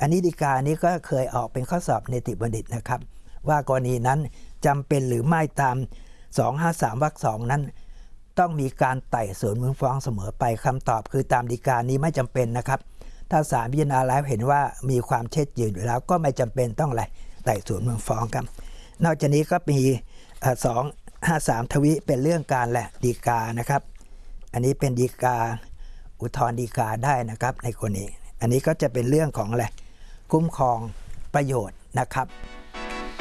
อันนี้ฎีกานี้ก็เคยออกเป็นข้อสอบเนติบัณฑิตนะครับว่ากรณีนั้นจำเป็นหรือไม่ตาม253 วรรค 2นั้นต้องมีการไต่สวนมูลฟ้องเสมอไปคำตอบคือตามฎีกานี้ไม่จำเป็นนะครับถ้าศาลพิจารณาแล้วเห็นว่ามีความเท็จจริงอยู่แล้วก็ไม่จำเป็นต้องอะไรไต่สวนมูลฟ้องครับนอกจากนี้ก็มี253 ทวิเป็นเรื่องการแหละฎีกานะครับอันนี้เป็นฎีกาอุทธรณ์ฎีกาได้นะครับในกรณีอันนี้ก็จะเป็นเรื่องของอะไรคุ้มครองประโยชน์นะครับ